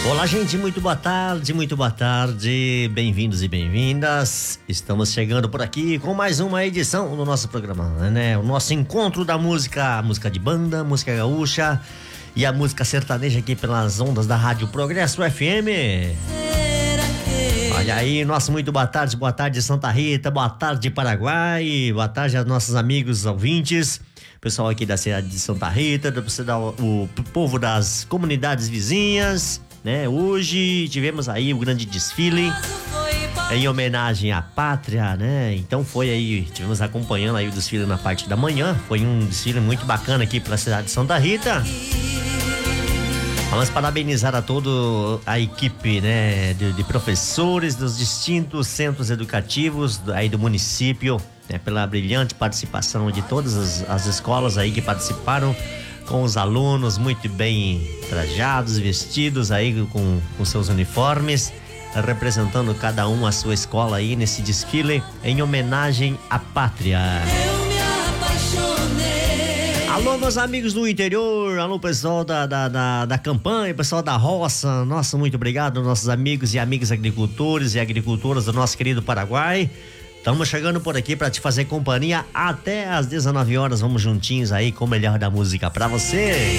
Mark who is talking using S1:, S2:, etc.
S1: Olá, gente, muito boa tarde, bem-vindos e bem-vindas. Estamos chegando por aqui com mais uma edição do nosso programa, né? O nosso encontro da música, música de banda, música gaúcha e a música sertaneja aqui pelas ondas da Rádio Progresso FM. Olha aí, nosso muito boa tarde Santa Rita, boa tarde Paraguai, boa tarde aos nossos amigos ouvintes, pessoal aqui da cidade de Santa Rita, o povo das comunidades vizinhas, né? Hoje tivemos aí o grande desfile em homenagem à pátria, né? Então foi aí, tivemos acompanhando aí o desfile na parte da manhã, foi um desfile muito bacana aqui pela cidade de Santa Rita. Vamos parabenizar a toda a equipe, né, de professores dos distintos centros educativos aí do município, né, pela brilhante participação de todas as escolas aí que participaram, com os alunos muito bem trajados, vestidos aí com seus uniformes, representando cada um a sua escola aí nesse desfile em homenagem à pátria. Alô, meus amigos do interior, alô, pessoal da campanha, pessoal da roça, nossa, muito obrigado, nossos amigos e amigas agricultores e agricultoras do nosso querido Paraguai. Estamos chegando por aqui para te fazer companhia até às 19 horas, vamos juntinhos aí com o melhor da música pra você.